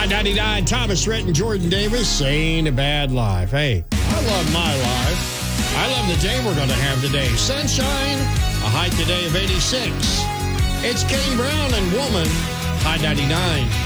High 99, Thomas Rhett and Jordan Davis, Ain't a Bad Life. Hey, I love my life. I love the day we're going to have today. Sunshine, a high today of 86. It's Kane Brown and Woman, High 99.